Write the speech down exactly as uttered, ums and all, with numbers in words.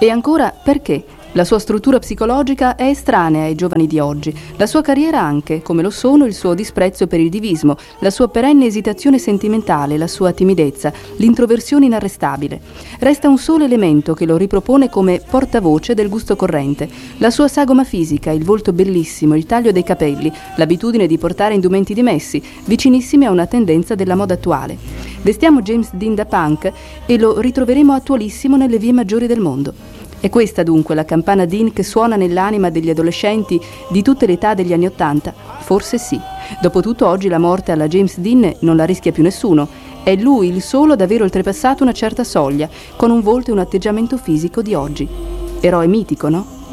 E ancora, perché? La sua struttura psicologica è estranea ai giovani di oggi, la sua carriera anche, come lo sono il suo disprezzo per il divismo, la sua perenne esitazione sentimentale, la sua timidezza, l'introversione inarrestabile. Resta un solo elemento che lo ripropone come portavoce del gusto corrente, la sua sagoma fisica, il volto bellissimo, il taglio dei capelli, l'abitudine di portare indumenti dimessi, vicinissimi a una tendenza della moda attuale. Vestiamo James Dean da punk e lo ritroveremo attualissimo nelle vie maggiori del mondo. È questa dunque la campana Dean che suona nell'anima degli adolescenti di tutte le età degli anni Ottanta? Forse sì. Dopotutto oggi la morte alla James Dean non la rischia più nessuno. È lui il solo ad aver oltrepassato una certa soglia, con un volto e un atteggiamento fisico di oggi. Eroe mitico, no?